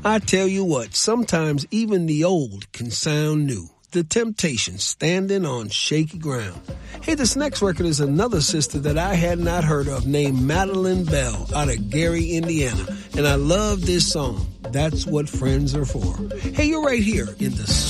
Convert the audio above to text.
I tell you what, sometimes even the old can sound new. The Temptations, Standing on Shaky Ground. Hey, this next record is another sister that I had not heard of named Madeline Bell out of Gary, Indiana. And I love this song, That's What Friends Are For. Hey, you're right here in the